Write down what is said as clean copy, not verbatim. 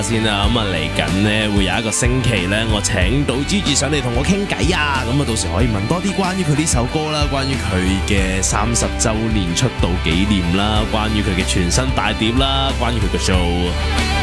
先啦，咁啊嚟緊呢會有一個星期呢，我請到 Gigi 上嚟同我傾偈啊，咁啊到時可以問多啲關於佢呢首歌啦，關於佢嘅30週年出道紀念啦，關於佢嘅全新大碟啦，關於佢嘅 show。